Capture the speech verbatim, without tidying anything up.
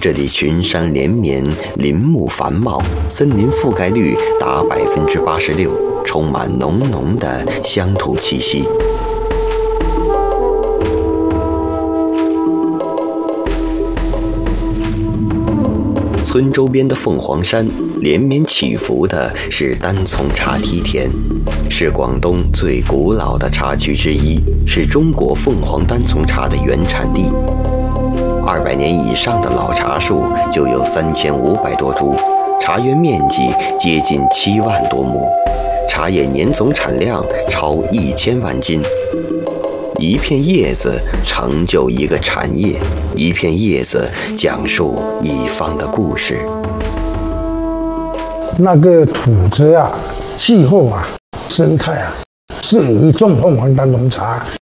这里群山连绵，林木繁茂，森林覆盖率达百分之八十六，充满浓浓的乡土气息。村周边的凤凰山，连绵起伏的是单丛茶梯田，是广东最古老的茶区之一，是中国凤凰单丛茶的原产地。二百年以上的老茶树就有三千五百多株，茶园面积接近七万多亩，茶叶年总产量超一千万斤。一片叶子成就一个产业，一片叶子讲述一方的故事。 那个土质啊、气候啊、生态啊，适宜种凤凰单丛茶。